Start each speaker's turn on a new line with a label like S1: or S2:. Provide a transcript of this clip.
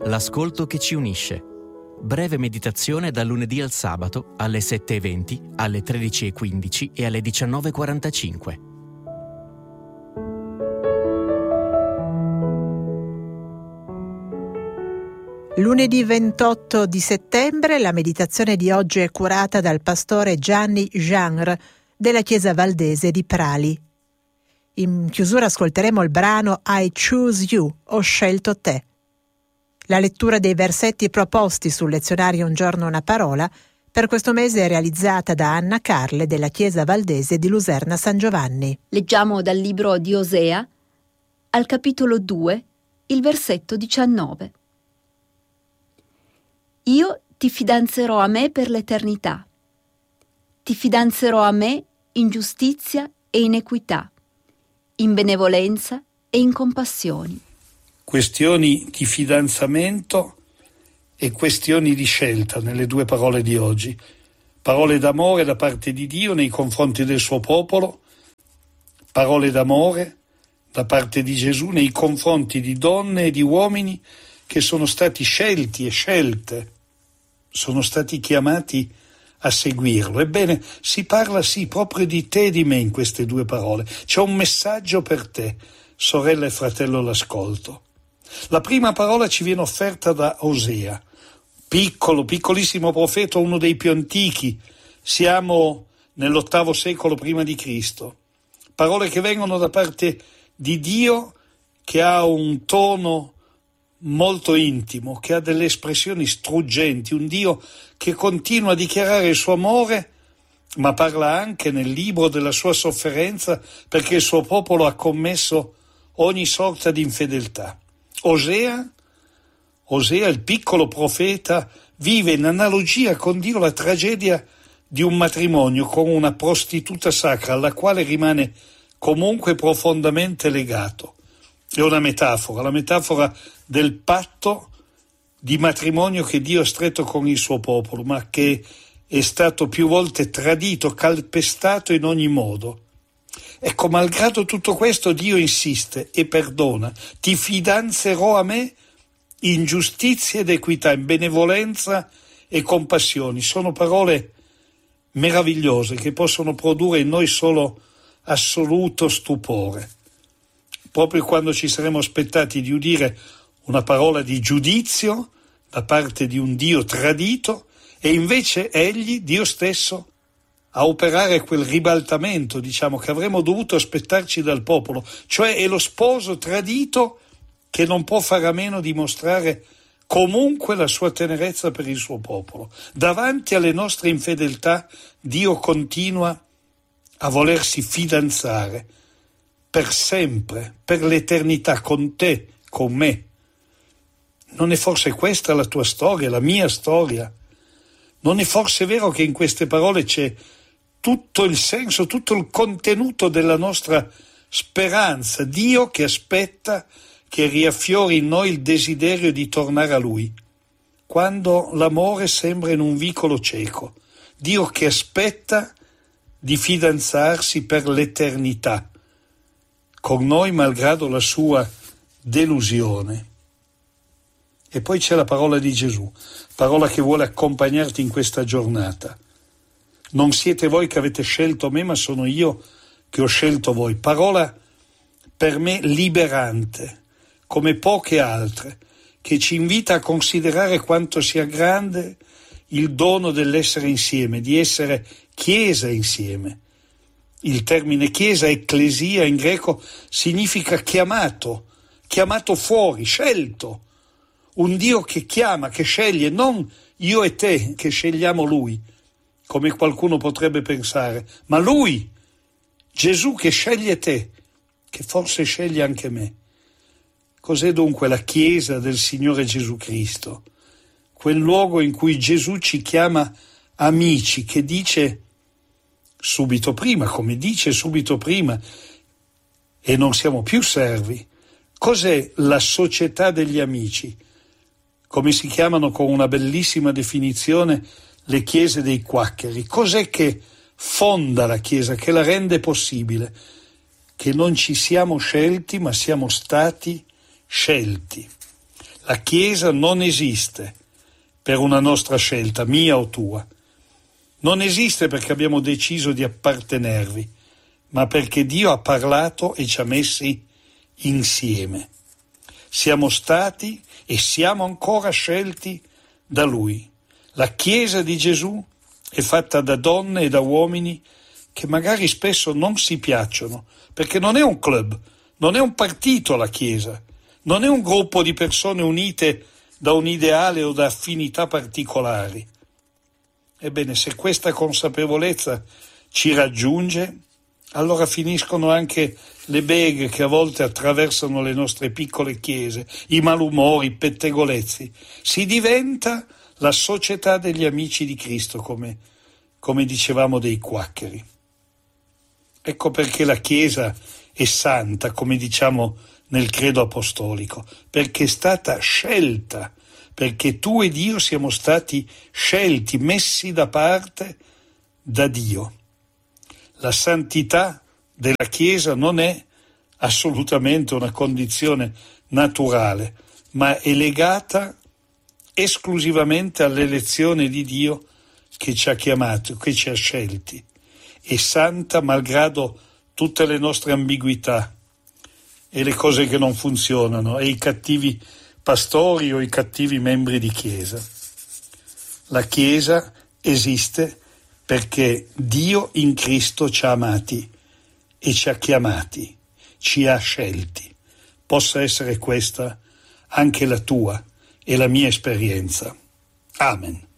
S1: L'ascolto che ci unisce. Breve meditazione dal lunedì al sabato alle 7:20, alle 13:15 e alle 19:45.
S2: Lunedì 28 di settembre la meditazione di oggi è curata dal pastore Gianni Jangr della Chiesa Valdese di Prali. In chiusura ascolteremo il brano I Choose You, ho scelto te. La lettura dei versetti proposti sul lezionario Un giorno una parola per questo mese è realizzata da Anna Carle della Chiesa Valdese di Luserna San Giovanni.
S3: Leggiamo dal libro di Osea, al capitolo 2, il versetto 19. Io ti fidanzerò a me per l'eternità. Ti fidanzerò a me in giustizia e in equità, in benevolenza e in compassioni.
S4: Questioni di fidanzamento e questioni di scelta nelle due parole di oggi. Parole d'amore da parte di Dio nei confronti del suo popolo, parole d'amore da parte di Gesù nei confronti di donne e di uomini che sono stati scelti e scelte, sono stati chiamati a seguirlo. Ebbene, si parla proprio di te e di me in queste due parole. C'è un messaggio per te, sorella e fratello all'ascolto. La prima parola ci viene offerta da Osea, piccolissimo profeta, uno dei più antichi. Siamo nell'8° secolo prima di Cristo. Parole che vengono da parte di Dio, che ha un tono molto intimo, che ha delle espressioni struggenti, un Dio che continua a dichiarare il suo amore, ma parla anche nel libro della sua sofferenza perché il suo popolo ha commesso ogni sorta di infedeltà. Osea, il piccolo profeta, vive in analogia con Dio la tragedia di un matrimonio con una prostituta sacra alla quale rimane comunque profondamente legato. È una metafora, la metafora del patto di matrimonio che Dio ha stretto con il suo popolo, ma che è stato più volte tradito, calpestato in ogni modo. Ecco, malgrado tutto questo, Dio insiste e perdona. Ti fidanzerò a me in giustizia ed equità, in benevolenza e compassioni. Sono parole meravigliose che possono produrre in noi solo assoluto stupore. Proprio quando ci saremmo aspettati di udire una parola di giudizio da parte di un Dio tradito, e invece Egli, Dio stesso, a operare quel ribaltamento, che avremmo dovuto aspettarci dal popolo, cioè è lo sposo tradito che non può fare a meno di mostrare comunque la sua tenerezza per il suo popolo. Davanti alle nostre infedeltà, Dio continua a volersi fidanzare per sempre, per l'eternità, con te, con me. Non è forse questa la tua storia, la mia storia? Non è forse vero che in queste parole c'è tutto il senso, tutto il contenuto della nostra speranza? Dio che aspetta che riaffiori in noi il desiderio di tornare a Lui, quando l'amore sembra in un vicolo cieco. Dio che aspetta di fidanzarsi per l'eternità con noi malgrado la sua delusione. E poi c'è la parola di Gesù, parola che vuole accompagnarti in questa giornata. Non siete voi che avete scelto me, ma sono io che ho scelto voi. Parola per me liberante, come poche altre, che ci invita a considerare quanto sia grande il dono dell'essere insieme, di essere Chiesa insieme. Il termine Chiesa, ecclesia in greco, significa chiamato fuori, scelto. Un Dio che chiama, che sceglie, non io e te che scegliamo Lui, come qualcuno potrebbe pensare, ma Lui, Gesù che sceglie te, che forse sceglie anche me. Cos'è dunque la Chiesa del Signore Gesù Cristo? Quel luogo in cui Gesù ci chiama amici, che dice subito prima, e non siamo più servi. Cos'è la società degli amici? Come si chiamano con una bellissima definizione le chiese dei quaccheri. Cos'è che fonda la Chiesa, che la rende possibile? Che non ci siamo scelti, ma siamo stati scelti. La Chiesa non esiste per una nostra scelta, mia o tua. Non esiste perché abbiamo deciso di appartenervi, ma perché Dio ha parlato e ci ha messi insieme. Siamo stati e siamo ancora scelti da Lui. La Chiesa di Gesù è fatta da donne e da uomini che magari spesso non si piacciono, perché non è un club, non è un partito la Chiesa, non è un gruppo di persone unite da un ideale o da affinità particolari. Ebbene, se questa consapevolezza ci raggiunge, allora finiscono anche le beghe che a volte attraversano le nostre piccole chiese, i malumori, i pettegolezzi. Si diventa la società degli amici di Cristo, come dicevamo dei quaccheri. Ecco perché la Chiesa è santa, come diciamo nel credo apostolico, perché è stata scelta, perché tu ed io siamo stati scelti, messi da parte da Dio. La santità della Chiesa non è assolutamente una condizione naturale, ma è legata esclusivamente all'elezione di Dio che ci ha chiamato, che ci ha scelti. È santa malgrado tutte le nostre ambiguità e le cose che non funzionano e i cattivi pastori o i cattivi membri di Chiesa. La Chiesa esiste perché Dio in Cristo ci ha amati e ci ha chiamati, ci ha scelti. Possa essere questa anche la tua e la mia esperienza. Amen.